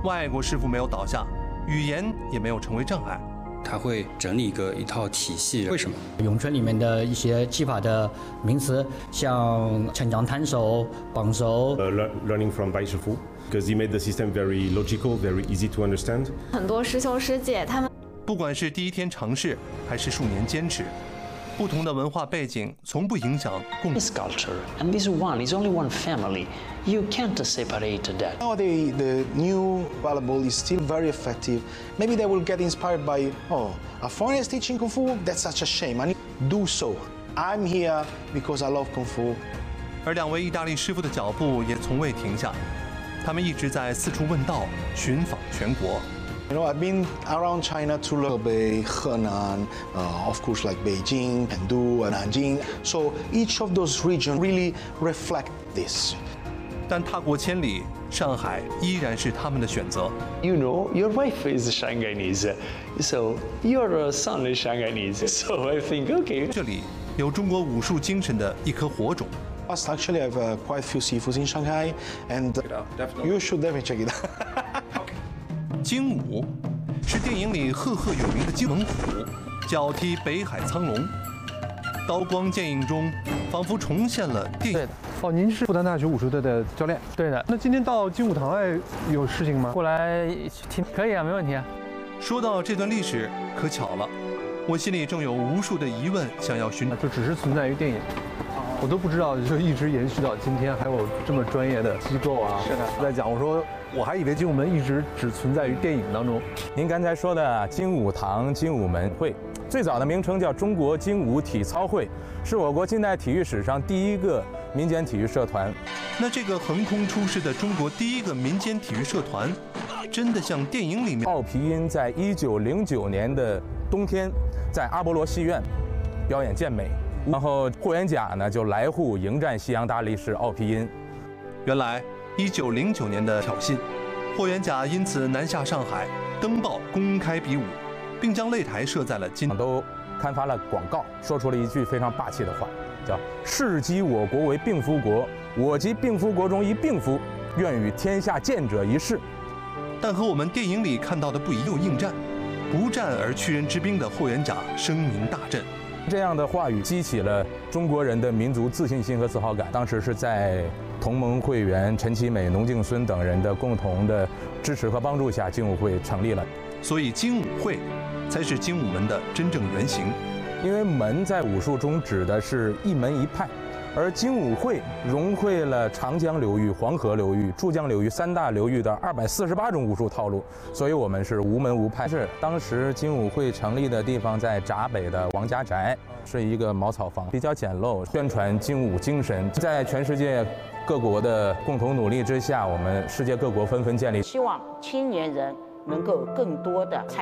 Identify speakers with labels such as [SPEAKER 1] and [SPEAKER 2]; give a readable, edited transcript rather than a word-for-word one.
[SPEAKER 1] 外国师傅没有倒下，语言也没有成为障碍。
[SPEAKER 2] 他会整理一套体系，为什么？
[SPEAKER 3] 咏春里面的一些技法的名词，像陈掌摊手、绑手。
[SPEAKER 4] Learning from 白师傅 because he made the system very logical, very easy to understand.
[SPEAKER 5] 很多师兄师姐他们，
[SPEAKER 1] 不管是第一天尝试，还是数年坚持，不同的文化背景从不影响共。
[SPEAKER 6] This culture and this one is only one family. You can't separate that.
[SPEAKER 7] Nowadays, the new volleyball is still very effective. Maybe they will get inspired by, a foreigner is teaching Kung Fu? That's such a shame. I need to do so. I'm here because I love Kung Fu.
[SPEAKER 1] 而2位意大利师傅的脚步也从未停下，他们一直在四处问道，寻访全国。
[SPEAKER 7] You know, I've been around China to Hebei, Henan, of course, like Beijing, Chengdu, and Nanjing. So each of those regions really reflect this.
[SPEAKER 1] 但踏过千里，上海依然是他们的选择。
[SPEAKER 6] You know, your wife is Shanghainese, so your son is Shanghainese. So I think, okay.
[SPEAKER 1] 这里有中国武术精神的一颗火种。
[SPEAKER 7] Actually, I have quite a few sifus in Shanghai, and you should definitely check it out.
[SPEAKER 1] 精武是电影里赫赫有名的金猛虎，脚踢北海苍龙。刀光剑影中，仿佛重现了电影。
[SPEAKER 8] 哦，您是复旦大学武术队的教练？
[SPEAKER 9] 对的。
[SPEAKER 8] 那今天到精武堂来有事情吗？
[SPEAKER 9] 过来听可以啊，没问题啊。
[SPEAKER 1] 说到这段历史，可巧了，我心里正有无数的疑问想要寻找，
[SPEAKER 8] 就只是存在于电影。我都不知道，就一直延续到今天，还有这么专业的机构啊。
[SPEAKER 9] 是的，
[SPEAKER 8] 在讲，我说我还以为精武门一直只存在于电影当中。
[SPEAKER 10] 您刚才说的精武堂精武门会，最早的名称叫中国精武体操会，是我国近代体育史上第一个民间体育社团。
[SPEAKER 1] 那这个横空出世的中国第一个民间体育社团，真的像电影里面？
[SPEAKER 10] 奥皮音在1909年的冬天，在阿波罗戏院表演健美。然后霍元甲呢就来沪迎战西洋大力士奥皮音。
[SPEAKER 1] 原来1909年的挑衅，霍元甲因此南下上海，登报公开比武，并将擂台设在了
[SPEAKER 10] 都刊发了广告，说出了一句非常霸气的话，叫“世积我国为病夫国，我即病夫国中一病夫，愿与天下健者一试。”
[SPEAKER 1] 但和我们电影里看到的不一样，应战，不战而屈人之兵的霍元甲声名大振。
[SPEAKER 10] 这样的话语激起了中国人的民族自信心和自豪感。当时是在同盟会员陈其美、农敬孙等人的共同的支持和帮助下，精武会成立了。
[SPEAKER 1] 所以精武会才是精武门的真正原型。
[SPEAKER 10] 因为门在武术中指的是一门一派，而精武会融汇了长江流域、黄河流域、珠江流域3大流域的248种武术套路，所以我们是无门无派。是当时精武会成立的地方在闸北的王家宅，是一个茅草房，比较简陋，宣传精武精神。在全世界各国的共同努力之下，我们世界各国纷纷建立。
[SPEAKER 11] 希望青年人能够更多的参